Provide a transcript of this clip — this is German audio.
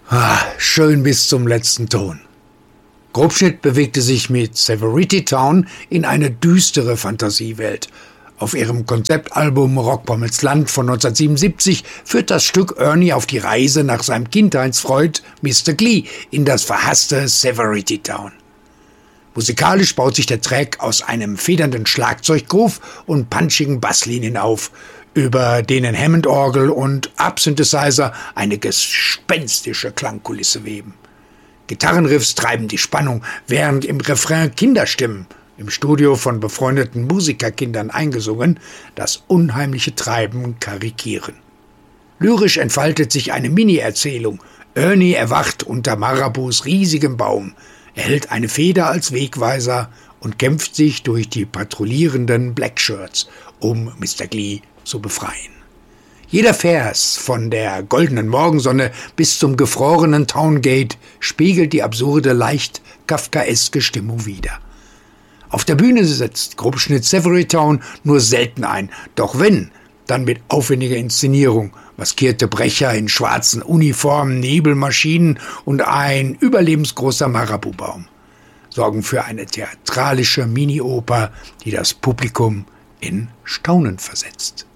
Schön bis zum letzten Ton. Grobschnitt bewegte sich mit Severity Town in eine düstere Fantasiewelt. Auf ihrem Konzeptalbum Rockpommels Land von 1977 führt das Stück Ernie auf die Reise nach seinem Kindheitsfreund Mr. Glee in das verhasste Severity Town. Musikalisch baut sich der Track aus einem federnden Schlagzeuggroove und punchigen Basslinien auf, über denen Hammond-Orgel und Synthesizer eine gespenstische Klangkulisse weben. Gitarrenriffs treiben die Spannung, während im Refrain Kinderstimmen, im Studio von befreundeten Musikerkindern eingesungen, das unheimliche Treiben karikieren. Lyrisch entfaltet sich eine Mini-Erzählung. Ernie erwacht unter Marabus riesigem Baum. Er hält eine Feder als Wegweiser und kämpft sich durch die patrouillierenden Blackshirts, um Mr. Glee zu befreien. Jeder Vers, von der goldenen Morgensonne bis zum gefrorenen Towngate, spiegelt die absurde, leicht kafkaeske Stimmung wider. Auf der Bühne setzt Grobschnitt Severity Town nur selten ein, doch wenn, dann mit aufwendiger Inszenierung. Maskierte Brecher in schwarzen Uniformen, Nebelmaschinen und ein überlebensgroßer Marabu-Baum sorgen für eine theatralische Mini-Oper, die das Publikum in Staunen versetzt.